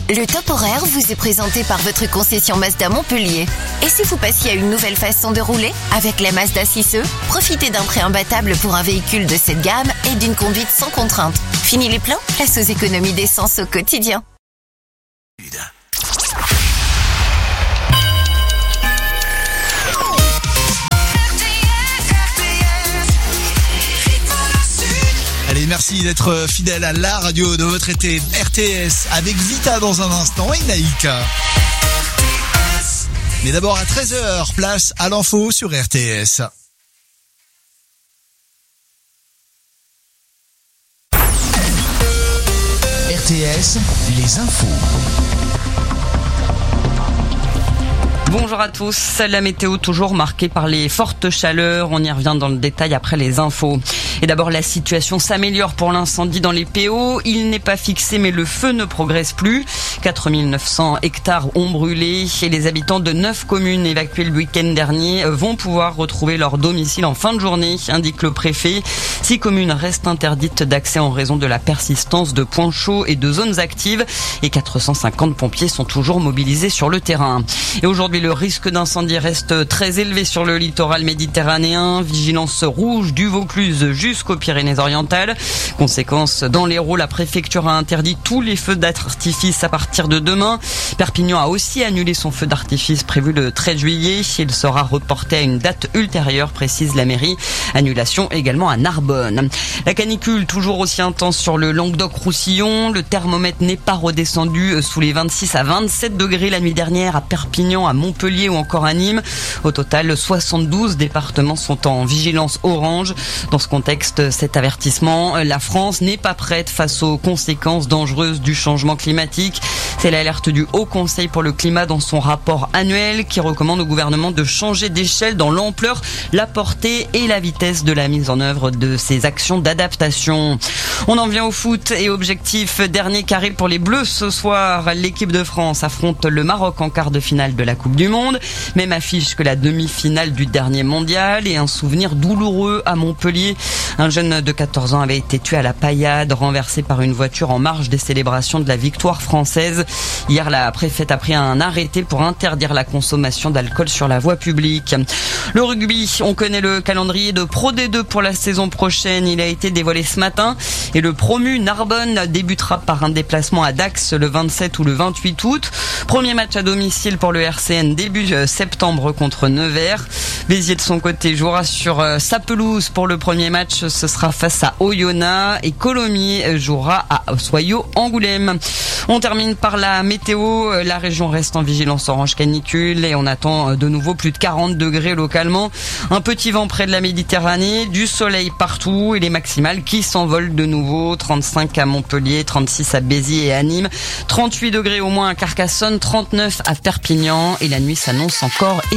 Le top horaire vous est présenté par votre concession Mazda Montpellier. Et si vous passiez à une nouvelle façon de rouler? Avec la Mazda 6e, profitez d'un prêt imbattable pour un véhicule de cette gamme et d'une conduite sans contrainte. Fini les plans? Place aux économies d'essence au quotidien. Allez, merci d'être fidèle à la radio de votre été RTS avec Vita dans un instant et Naïka. Mais d'abord à 13h, place à l'info sur RTS. RTS, les infos. Bonjour à tous, la météo toujours marquée par les fortes chaleurs, on y revient dans le détail après les infos. Et d'abord la situation s'améliore pour l'incendie dans les PO, il n'est pas fixé mais le feu ne progresse plus. 4900 hectares ont brûlé et les habitants de 9 communes évacuées le week-end dernier vont pouvoir retrouver leur domicile en fin de journée, indique le préfet. 6 communes restent interdites d'accès en raison de la persistance de points chauds et de zones actives et 450 pompiers sont toujours mobilisés sur le terrain. Et aujourd'hui, le risque d'incendie reste très élevé sur le littoral méditerranéen. Vigilance rouge du Vaucluse jusqu'aux Pyrénées-Orientales. Conséquence, dans l'Hérault, la préfecture a interdit tous les feux d'artifice à partir de demain. Perpignan a aussi annulé son feu d'artifice prévu le 13 juillet. Il sera reporté à une date ultérieure, précise la mairie. Annulation également à Narbonne. La canicule toujours aussi intense sur le Languedoc-Roussillon. Le thermomètre n'est pas redescendu sous les 26 à 27 degrés la nuit dernière à Perpignan, à Montpellier ou encore à Nîmes. Au total, 72 départements sont en vigilance orange. Dans ce contexte, cet avertissement, la France n'est pas prête face aux conséquences dangereuses du changement climatique. C'est l'alerte du Haut Conseil pour le climat dans son rapport annuel qui recommande au gouvernement de changer d'échelle dans l'ampleur, la portée et la vitesse de la mise en œuvre de ces actions d'adaptation. On en vient au foot et objectif dernier carré pour les Bleus ce soir. L'équipe de France affronte le Maroc en quart de finale de la Coupe du Monde. Même affiche que la demi-finale du dernier mondial et un souvenir douloureux à Montpellier. Un jeune de 14 ans avait été tué à la paillade, renversé par une voiture en marge des célébrations de la victoire française. Hier, la préfète a pris un arrêté pour interdire la consommation d'alcool sur la voie publique. Le rugby, on connaît le calendrier de Pro D2 pour la saison prochaine. Il a été dévoilé ce matin et le promu Narbonne débutera par un déplacement à Dax le 27 ou le 28 août. Premier match à domicile pour le RCN début septembre contre Nevers. Béziers de son côté jouera sur sa pelouse pour le premier match. Ce sera face à Oyonnax et Colomiers jouera à Soyaux-Angoulême. On termine par la météo. La région reste en vigilance orange canicule et on attend de nouveau plus de 40 degrés localement. Un petit vent près de la Méditerranée, du soleil partout et les maximales qui s'envolent de nouveau. 35 à Montpellier, 36 à Béziers et à Nîmes, 38 degrés au moins à Carcassonne, 39 à Perpignan et la nuit s'annonce encore